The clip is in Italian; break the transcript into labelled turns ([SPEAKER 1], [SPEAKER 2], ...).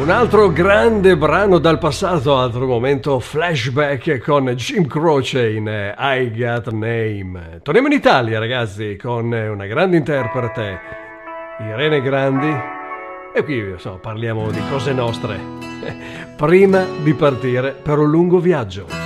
[SPEAKER 1] Un altro grande brano dal passato, altro momento flashback con Jim Croce in I Got Name. Torniamo in Italia, ragazzi, con una grande interprete, Irene Grandi, e qui parliamo di cose nostre, prima di partire per un lungo viaggio.